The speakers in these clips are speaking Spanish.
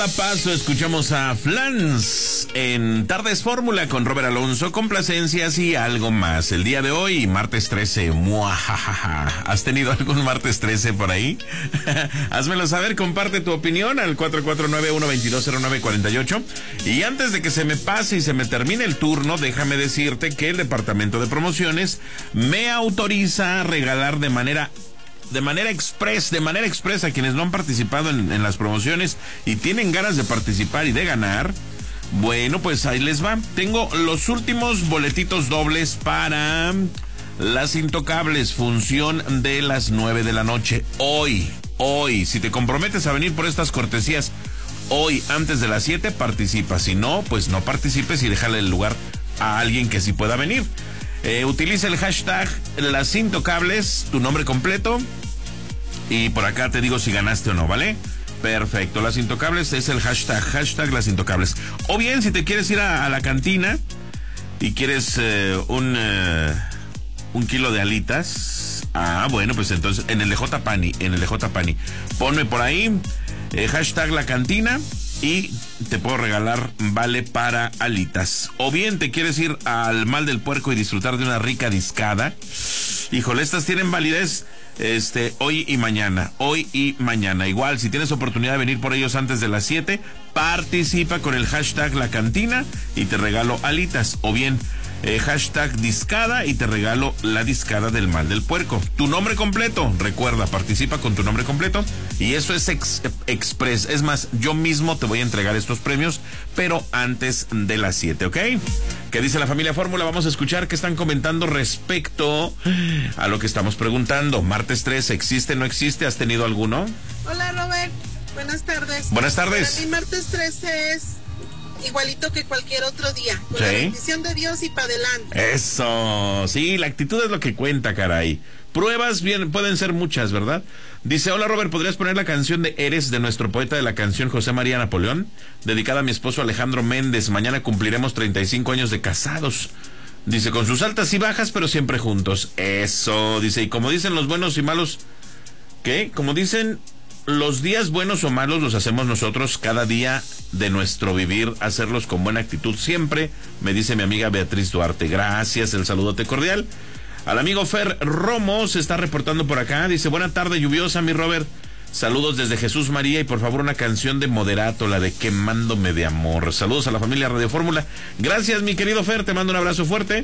A paso escuchamos a Flans en Tardes Fórmula con Robert Alonso, complacencias y algo más. El día de hoy, martes 13, muajajaja. ¿Has tenido algún martes 13 por ahí? Házmelo saber, comparte tu opinión al 449-122-0948. Y antes de que se me pase y se me termine el turno, déjame decirte que el Departamento de Promociones me autoriza a regalar de manera express a quienes no han participado en las promociones y tienen ganas de participar y de ganar. Bueno, pues ahí les va. Tengo los últimos boletitos dobles para Las Intocables, función de las 9 de la noche. Hoy, si te comprometes a venir por estas cortesías hoy antes de las 7, participa. Si no, pues no participes y déjale el lugar a alguien que sí pueda venir. Utiliza el hashtag Las Intocables, tu nombre completo, y por acá te digo si ganaste o no, ¿vale? Perfecto, Las Intocables es el hashtag Las Intocables. O bien, si te quieres ir a la cantina y quieres un kilo de alitas, bueno, pues entonces en el de J. Pani, ponme por ahí hashtag La Cantina y te puedo regalar vale para alitas. O bien te quieres ir al Mal del Puerco y disfrutar de una rica discada. Híjole, estas tienen validez hoy y mañana. Igual, si tienes oportunidad de venir por ellos antes de las 7, participa con el hashtag La Cantina y te regalo alitas. O bien hashtag discada y te regalo la discada del Mal del Puerco. Tu nombre completo, recuerda, participa con tu nombre completo y eso es express. Es más, yo mismo te voy a entregar estos premios, pero antes de las 7, ¿ok? ¿Qué dice la familia Fórmula? Vamos a escuchar qué están comentando respecto a lo que estamos preguntando. Martes 3, ¿existe, no existe? ¿Has tenido alguno? Hola, Robert. Buenas tardes. Buenas tardes. Para mí martes 13 es igualito que cualquier otro día, con la bendición de Dios y para adelante. Eso, sí, la actitud es lo que cuenta, caray. Pruebas pueden ser muchas, ¿verdad? Dice, hola Robert, ¿podrías poner la canción de Eres de nuestro poeta de la canción José María Napoleón? Dedicada a mi esposo Alejandro Méndez. Mañana cumpliremos 35 años de casados. Dice, con sus altas y bajas, pero siempre juntos. Eso, dice, y como dicen los buenos y malos, ¿qué? Como dicen, los días buenos o malos los hacemos nosotros cada día de nuestro vivir, hacerlos con buena actitud siempre, me dice mi amiga Beatriz Duarte. Gracias, el saludote cordial. Al amigo Fer Romo se está reportando por acá, dice, buena tarde lluviosa mi Robert, saludos desde Jesús María y por favor una canción de Moderato, la de Quemándome de Amor. Saludos a la familia Radio Fórmula. Gracias mi querido Fer, te mando un abrazo fuerte.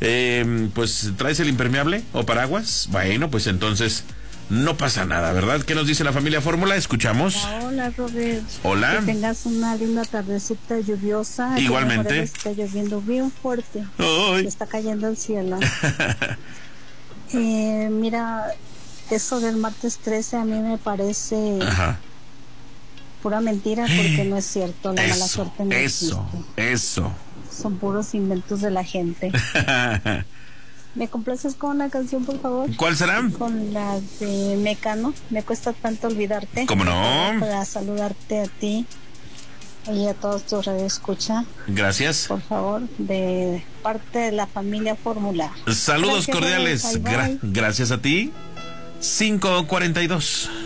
Pues traes el impermeable o paraguas, bueno pues entonces no pasa nada, ¿verdad? ¿Qué nos dice la familia Fórmula? Escuchamos. Hola, Robert. Hola. Que tengas una linda tardecita lluviosa. Igualmente. Está lloviendo bien fuerte. ¡Ay! Está cayendo el cielo. Mira, eso del martes 13 a mí me parece pura mentira porque no es cierto. La mala suerte no existe. Eso. Son puros inventos de la gente. ¿Me complaces con una canción, por favor? ¿Cuál será? Con la de Mecano. Me cuesta tanto olvidarte. ¿Cómo no? Para saludarte a ti y a todos tus radioescucha. Gracias. Por favor, de parte de la familia Fórmula. Saludos cordiales. Bye, bye. Gracias a ti. 5:42.